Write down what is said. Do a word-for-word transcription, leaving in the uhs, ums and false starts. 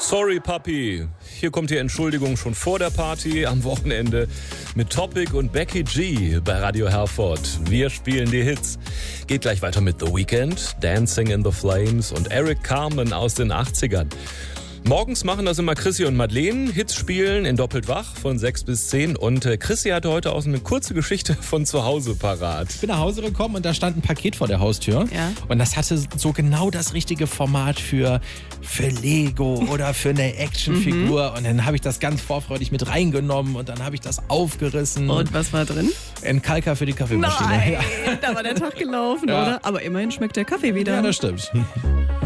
Sorry, Papi. Hier kommt die Entschuldigung schon vor der Party am Wochenende mit Topic und Becky G bei Radio Herford. Wir spielen die Hits. Geht gleich weiter mit The Weeknd, Dancing in the Flames und Eric Carmen aus den achtzigern. Morgens machen das immer Chrissy und Madeleine. Hits spielen in Doppelt wach von sechs bis zehn. Und äh, Chrissy hatte heute auch eine kurze Geschichte von zu Hause parat. Ich bin nach Hause gekommen und da stand ein Paket vor der Haustür. Ja. Und das hatte so genau das richtige Format für, für Lego oder für eine Actionfigur. Und dann habe ich das ganz vorfreudig mit reingenommen und dann habe ich das aufgerissen. Und was war drin? Ein Kalker für die Kaffeemaschine. Nein, Ja. da war der Tag gelaufen, Ja. oder? Aber immerhin schmeckt der Kaffee wieder. Ja, das stimmt.